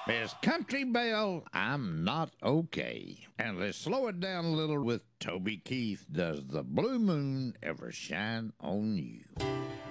Miss Country Belle, I'm not okay. And let's slow it down a little with Toby Keith. Does the blue moon ever shine on you?